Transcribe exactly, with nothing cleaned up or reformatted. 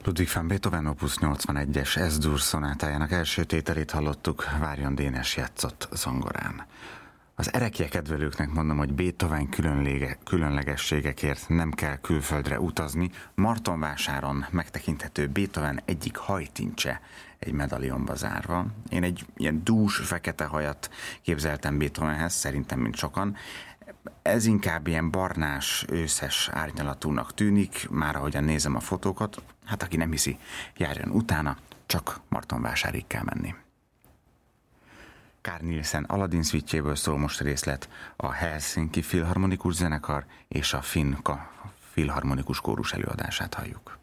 Ludwig van Beethoven opus nyolcvanegyes Es-dur szonátájának első tételét hallottuk, Várjon Dénes játszott zongorán. Az erekje kedvelőknek mondom, hogy Beethoven különlége, különlegességekért nem kell külföldre utazni. Martonvásáron megtekinthető Beethoven egyik hajtincse egy medalionba zárva. Én egy ilyen dús, fekete hajat képzeltem Beethovenhez, szerintem mint sokan. Ez inkább ilyen barnás, őszes árnyalatúnak tűnik, már ahogyan nézem a fotókat. Hát aki nem hiszi, járjon utána, csak Martonvásárig kell menni. Carl Nielsen Aladdin szvítjéből szól most részlet, a Helsinki Filharmonikus Zenekar és a Finn Filharmonikus Kórus előadását halljuk.